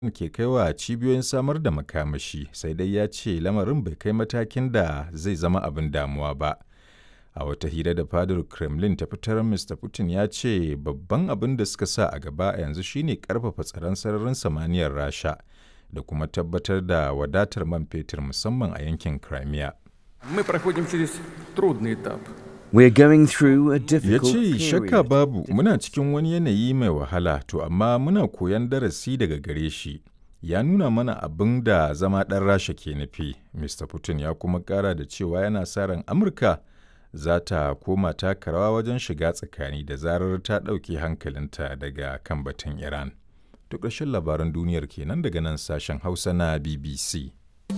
ke kaiwa cibiyoyin samar da makamashi, sai dai ya ce lamarin bai kai matakin da zai zama abin damuwa ba. A wata hira da fadar Kremlin ta fitar, Mr. Putin ya ce babban abin da suka sa a gaba a yanzu shine karfafa tsaron sararin samaniyar Rasha da kuma tabbatar da wadatar man fetur musamman a yankin Crimea. Мы проходим через трудный этап. We're going through a Ya difficult ce shakka period. babu muna cikin wani yanayi mai wahala to amma muna koyon darasi daga gare shi. Ya nuna mana abin da zama ɗan Rasha ke nufi. Mr. Putin ya kuma ƙara da cewa yana sa ran Amurka za ta koma taka rawa wajen shiga tsakani da zarar ta ɗauke hankalinta daga kan batun Iran. To ƙarshen labaran duniyar kenan daga nan sashen Hausa na BBC.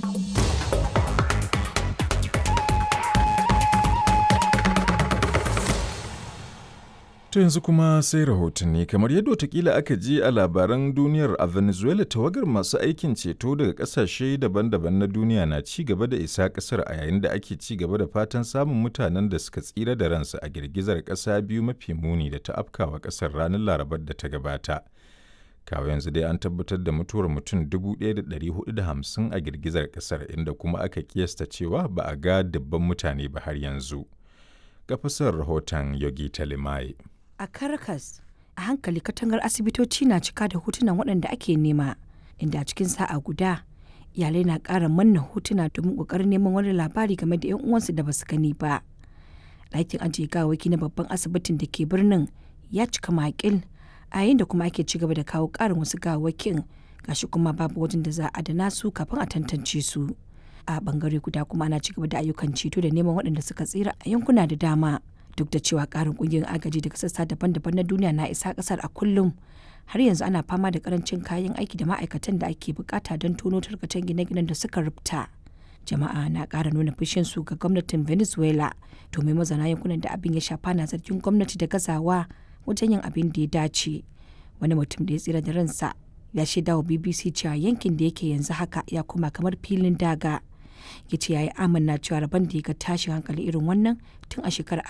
To yanzu kuma sai rahotanni kamar yadda watakila aka ji a labaran duniyar a Venezuela tawagar masu aikin ceto daga kasashe daban-daban na duniya na ci gaba da isa kasar a yayin da ake ci gaba da fatan samun mutanen da suka tsira da ransu a girgizar ƙasa biyu mafi muni da ta afkawa ƙasar ranar Larabar da ta gabata. Kawo yanzu dai an tabbatar da mutuwar mutum 1,450 a girgizar ƙasar inda kuma aka kiyasta cewa ba a ga dubban mutane ba har yanzu. Ga fasar rahoton Yogi Talimaye. A Caracas, a hankali katangar asibitoci na cika da hotunan waɗanda ake nema, inda a cikin sa'a guda iyalai na ƙara manna hotuna domin ƙoƙarin neman wani labari game da 'yan uwansu da basu gani ba. Ɗakin ajiye gawaki na babban asibitin da ke birnin ya cika makil, a yayin da kuma ake ci gaba da kawo ƙarin wasu gawakin, gashi kuma babu wajen da za a adana su kafin a tantance su. A bangare guda kuma ana ci gaba da ayyukan ceto da neman waɗanda suka tsira a yankuna da dama. Duk da cewa ƙarin ƙungiyar agaji daga sassa daban-daban na duniya na isa ƙasar a kullum, har yanzu ana fama da ƙarancin kayan aiki da ma'aikatan da ake buƙata don tono tarkacen gine-ginen da suka rubta. Jama'a na ƙara nuna fushinsu ga gwamnatin Venezuela domin mazauna yankunan da abin ya shafa na zargin gwamnati da gazawa wajen yin abin da ya dace. Wani mutum da ya tsira da ransa ya shaida wa BBC cewa yankin da yake yanzu haka ya koma kamar filin daga. Ya ce ya yi amanna cewa rabon da ya ga tashin hankali irin wannan tun a shekarar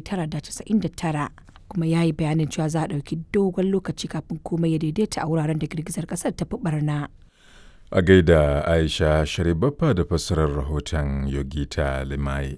1999, kuma ya yi bayanin cewa za a ɗauki dogon lokaci kafin komai ya daidaita a wuraren da girgizar ƙasar ta fi barna. A gaida Aisha Sharibaffa da fassarar rahoton Yogita Limaye.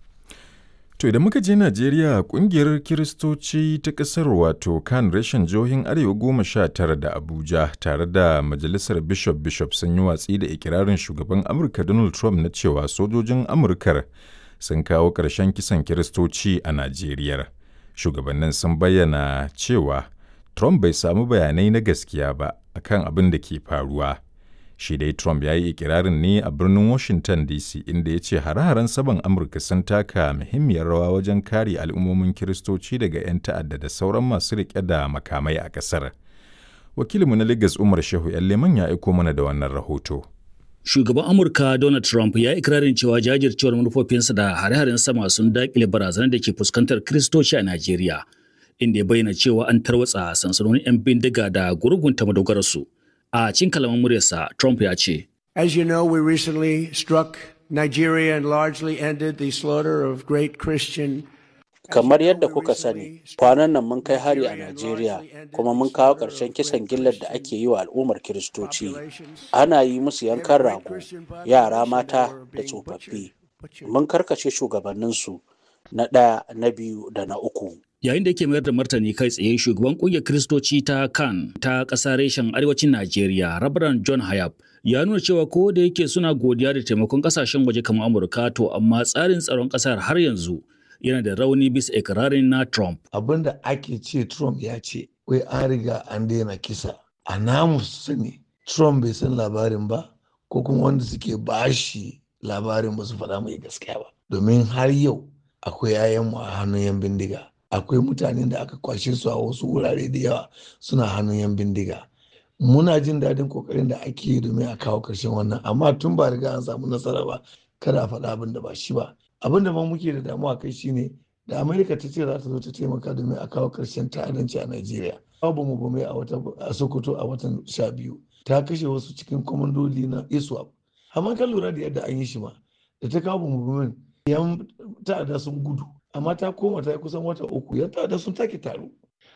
To idan muka je Najeriya, kungiyar Kiristoci ta ƙasar wato kan reshen jihohin Arewa 19 da Abuja tare da Majalisar Bishop sun yi watsi da ikirarin shugaban Amurka Donald Trump na cewa sojojin Amurkar sun kawo ƙarshen kisan Kiristoci a Najeriya. Shugabannin sun bayyana cewa Trump bai samu bayanai na gaskiya ba akan abin da ke faruwa. Shi dai Trump ya yi ikirarin ne a birnin Washington DC inda ya ce hare-haren saman Amurka sun taka muhimmiyar rawa wajen kare al'ummomin Kiristoci daga 'yan ta'adda da sauran masu riƙe da makamai a ƙasar. Wakilinmu na Lagos Umar Shehu Leman ya aiko mana da wannan rahoto. Shugaban Amurka Donald Trump ya yi ikirarin cewa jajircewar manufofinsa da hare-haren sama sun daƙile barazanar da ke fuskantar Kiristoci a Najeriya, inda ya bayyana cewa an tarwatsa sansanonin 'yan bindiga da gurgunta madogararsu. A cikin kalaman muryarsa, Trump ya ce, As you know, we recently struck Nigeria and largely ended the slaughter of great Christian. Kamar yadda kuka sani, kwanan nan mun kai hari a Najeriya kuma mun kawo ƙarshen kisan gillar da ake yi wa al'ummar Kiristoci. Ana yi musu yankan rago, yara mata da tsofaffi. Mun karkace shugabanninsu na ɗaya, na biyu da na uku. Yayin da yake mayar da martani kai tsaye, shugaban ƙungiyar Kiristoci ta kan ta ƙasa reshen arewacin Najeriya, Reverend John Hayab, ya nuna cewa ko da yake suna godiya da taimakon ƙasashen waje kamar Amurka, to amma tsarin tsaron ƙasar har yanzu yana da rauni bisa ikirarin na Trump. Abin da ake ce Trump ya ce, wai an riga an daina kisa. A namu sani, Trump bai san labarin ba, ko kuma wanda suke bashi labarin ba su faɗa mai gaskiya ba. Domin har yau akwai 'ya'yanmu a hannun 'yan bindiga. Akwai mutanen da aka kwashe su a wasu wurare da yawa suna hannun 'yan bindiga. Muna jin daɗin kokarin da ake yi domin a kawo ƙarshen wannan, amma tun ba riga an samu nasara ba, kada a faɗa abin da ba shi ba. Abin da ma muke da damuwa kai shine da Amerika ta ce za ta zo ta taimaka domin a kawo ƙarshen ta'addanci a Najeriya. Babu mu bame a Sokoto a watan 12 ta kashe wasu cikin kwamandoli na ISWAP. Amma kan lura da yadda an yi shi ma, da ta kawo mu yan ta'adda sun gudu. Amma ta koma ta yi kusan wata 3 yan ta'adda sun take taro.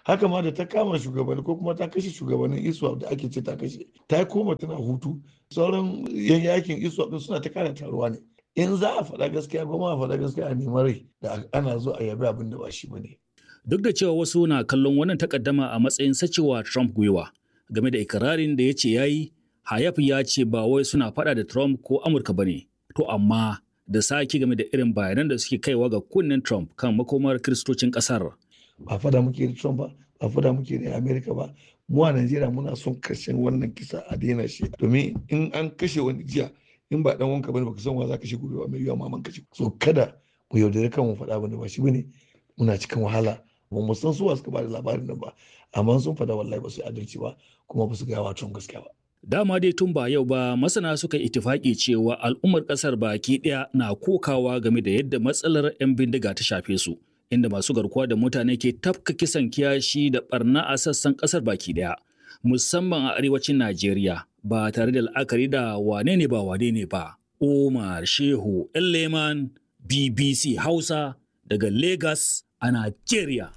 haka ma da ta kama shugabanni ko kuma ta kashe shugabannin ISWAP da ake ce ta kashe, ta koma tana hutu, sauran yan yakin ISWAP din suna ta kara taruwa ne. In za a faɗa gaskiya ba ma a faɗa gaskiya a neman rai da ana zo a yabi abin da ba shi bane. Duk da cewa wasu na kallon wannan takaddama a matsayin sacewa Trump gwiwa game da ikirarin da ya ce ya yi, Hayab ya ce ba wai suna faɗa da Trump ko Amurka ba ne, to amma da sake game da irin bayanan da suke kaiwa ga kunnen Trump kan makomar kiristocin ƙasar. Ba faɗa muke da Trump ba, ba faɗa muke da Amerika ba. Mu a Najeriya muna son karshen wannan kisa a daina shi. Domin in an kashe wani jiya, in ba dan wanka bane baka san wa za ka kashe gobe ba, mai yiwa maman kashe. So kada mu yaudare kan mu faɗa bane ba shi bane, muna cikin wahala. Ba mu san suwa suka ba da labarin nan ba, amma sun faɗa wallahi ba su adalci ba kuma ba su gaya wa Trump gaskiya ba. Dama dai tun ba yau ba masana suka itifaki cewa al'ummar ƙasar baki ɗaya na kokawa game da yadda matsalar 'yan bindiga ta shafe su, inda masu garkuwa da mutane ke tafka kisan kiyashi da barna a sassan ƙasar baki ɗaya, musamman a arewacin Najeriya ba tare da la'akari da wane ne ba. Omar Shehu Leman, BBC Hausa daga Lagos a Najeriya.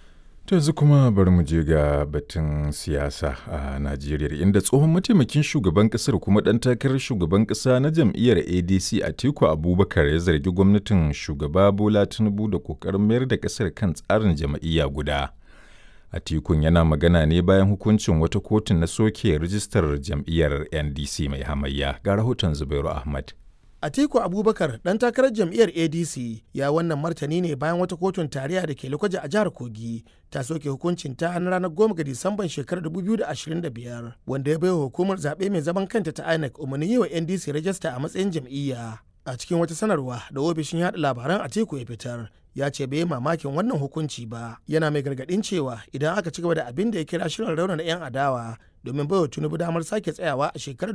To yanzu kuma bari mu je ga batun siyasa a Najeriya inda tsohon mataimakin shugaban kasar kuma ɗan takarar shugaban ƙasa na jam'iyyar ADC Atiku Abubakar ya zargi gwamnatin shugaba Bola Tinubu da ƙoƙarin mayar da ƙasar kan tsarin jam'iyya guda. Atikun yana magana ne bayan hukuncin wata kotun na soke rijistar jam'iyyar NDC mai hamayya. Ga rahoton Zubairu Ahmad. Atiku Abubakar ɗan takarar jam'iyyar ADC ya wannan martani ne bayan wata kotun tarayya da ke Lokoja a jihar Kogi ta soke hukuncin ta na ranar 10 ga Disamban shekarar 2025 wanda ya baiwa hukumar zaɓe mai zaman kanta ta INEC umarnin yi wa NDC rajista a matsayin jam'iyya. A cikin wata sanarwa da ofishin yaɗa labaran Atiku ya fitar, ya ce bai mamakin wannan hukunci ba, yana mai gargaɗin cewa idan aka ci gaba da abin da ya kira shirin raunana 'yan adawa domin baiwa Tinubu damar sake tsayawa a shekarar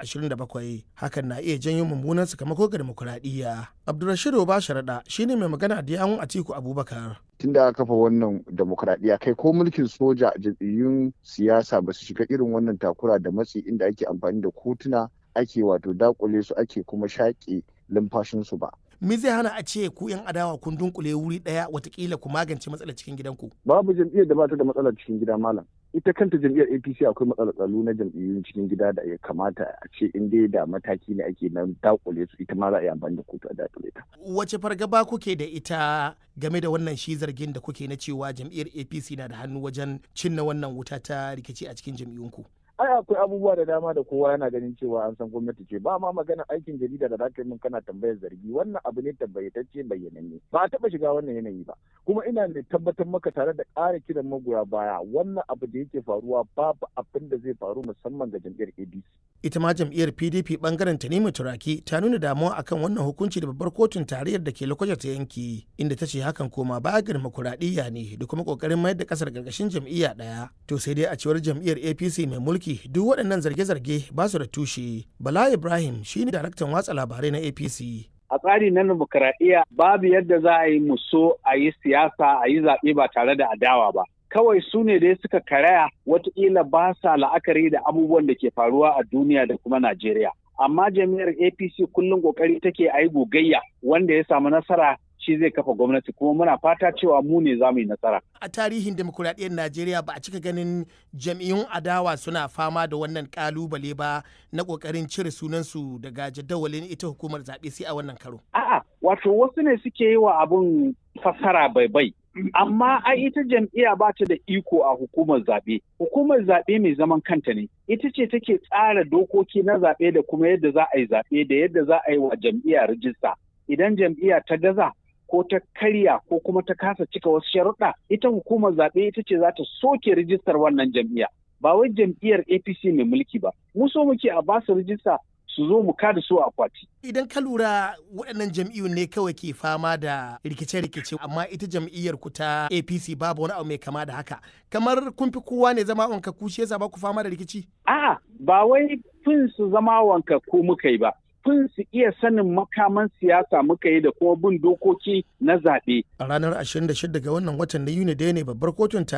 2027 hakan na iya janyo mummunan sakamako ga demokuraɗiyya. Abdulrashid Obasharaɗa shine mai magana da yawun Atiku Abubakar. Tun da aka kafa wannan demokuraɗiyya kai ko mulkin soja jam'iyyun siyasa ba su shiga irin wannan takura da matsi inda ake amfani da kotuna ake wato dakule su ake kuma shaƙe lumfashinsu ba. Me zai hana a ce ku 'yan adawa kun dunkule wuri ɗaya watakila ku magance matsalar cikin gidanku? Babu jam'iyyar da ba ta da matsalar cikin gida malam. Ita kanta jam'iyyar APC akwai matsalar tsaro na jam'iyyun cikin gida da ya kamata a ce in dai da mataki ne ake nan dakule su ita ma za a yi amfani da kotu a dakule ta. Wace fargaba kuke da ita game da wannan shi zargin da kuke na cewa jam'iyyar APC na da hannu wajen cinna wannan wuta ta rikici a cikin jam'iyyunku? Ai akwai abubuwa da dama da kowa yana ganin cewa an san gwamnati ce ba ma maganar aikin jarida da zaka yi min kana tambayar zargi wannan abu ne tabbayatacce bayyananne ba a taba shiga wannan yanayi ba kuma ina mai tabbatar maka tare da ƙara kiran magoya baya wannan abu da yake faruwa babu abin da zai faru musamman ga jam'iyyar ADC. Ita ma jam'iyyar PDP bangaren Tanimu Turaki ta nuna damuwa akan wannan hukunci da babbar kotun tarayyar da ke Lokoja ta yanki inda ta ce hakan koma baya ga demokuraɗiyya ne da kuma ƙoƙarin mayar da ƙasar gargashin jam'iyya ɗaya. To sai dai a cewar jam'iyyar APC mai mulki duk waɗannan zarge-zarge ba su da tushe. Bala Ibrahim shine daraktan watsa labarai na APC. A tsari na dimokuraɗiyya babu yadda za a yi muso a yi siyasa a yi zaɓe ba tare da adawa ba. Kawai su ne dai suka karaya watakila ba sa la'akari da abubuwan da ke faruwa a duniya da kuma Najeriya. Amma jami'ar APC kullum ƙoƙari take a yi gogayya wanda ya samu nasara shi zai kafa gwamnati kuma muna fata cewa mu ne za mu yi nasara. A tarihin demokuraɗiyyar Najeriya ba a cika ganin jam'iyyun adawa suna fama da wannan kalubale ba na ƙoƙarin cire sunansu daga jadawalin ita hukumar zaɓe sai a wannan karo. A'a, wato wasu ne suke yi wa abun fassara bai. Amma ai ita jam'iyya ba ta da iko a hukumar zaɓe. Hukumar zaɓe mai zaman kanta ne. Ita ce take tsara dokoki na zaɓe da kuma yadda za a yi zaɓe da yadda za a yi wa jam'iyya rijista. Idan jam'iyya ta gaza ko ta karya ko kuma ta kasa cika wasu sharuɗa, ita hukumar zaɓe ita ce za ta soke rijistar wannan jam'iyya. Ba wai jam'iyyar APC mai mulki ba. Mu so muke a basu rijista su zo mu kada su a akwati. Idan ka lura waɗannan jam'iyyun ne kawai ke fama da rikice-rikice amma ita jam'iyyar ku ta APC babu wani abu mai kama da haka. Kamar kun fi kowa ne zama wanka ku shi yasa ba ku fama da rikici? A'a, ba wai fin su zama wanka ku muka yi ba. Fin su iya sanin makaman siyasa muka yi da kuma bin dokoki na zaɓe. A ranar 26 ga wannan watan na Yuni da ne babbar kotun